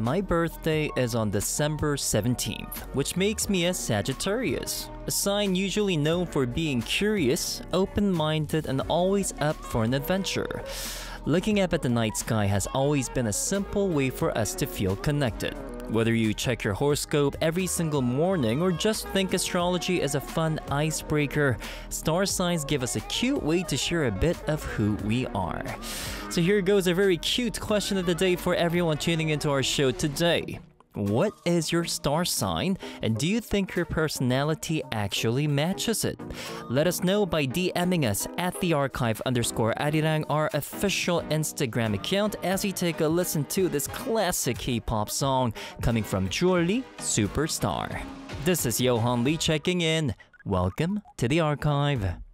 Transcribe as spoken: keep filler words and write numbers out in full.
My birthday is on December seventeenth, which makes me a Sagittarius, a sign usually known for being curious, open-minded, and always up for an adventure. Looking up at the night sky has always been a simple way for us to feel connected. Whether you check your horoscope every single morning or just think astrology is a fun icebreaker, star signs give us a cute way to share a bit of who we are. So here goes a very cute question of the day for everyone tuning into our show today. What is your star sign, and do you think your personality actually matches it? Let us know by DMing us at the archive underscore Arirang, our official Instagram account, as we take a listen to this classic K-pop song coming from Jewelry Superstar. This is Johan Lee checking in. Welcome to the archive.